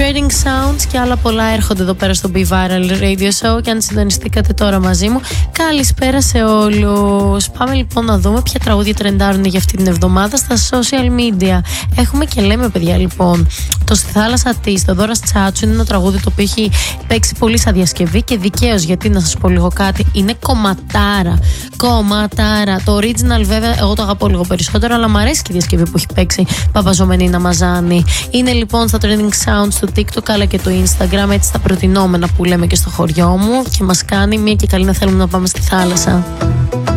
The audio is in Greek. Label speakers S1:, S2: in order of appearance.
S1: Trading Sounds και άλλα πολλά έρχονται εδώ πέρα στο Be Viral Radio Show. Και αν συντονιστήκατε τώρα μαζί μου, καλησπέρα σε όλους. Πάμε λοιπόν να δούμε ποια τραγούδια τρεντάρουν για αυτή την εβδομάδα στα social media. Έχουμε και λέμε, παιδιά, λοιπόν, το Στη Θάλασσα της, το Δώρας Τσάτσου, είναι ένα τραγούδι το οποίο έχει παίξει πολύ σαν διασκευή και δικαίως, γιατί να σας πω λίγο κάτι, είναι κομματάρα. Κομματάρα. Το original, βέβαια, εγώ το αγαπώ λίγο περισσότερο, αλλά μου αρέσει και η διασκευή που έχει παίξει Παπαζωμενίνα Μαζάνη. Είναι λοιπόν στα trending sounds του TikTok αλλά και το Instagram, έτσι στα προτινόμενα που λέμε και στο χωριό μου, και μας κάνει μία και καλή να θέλουμε να πάμε στη θάλασσα.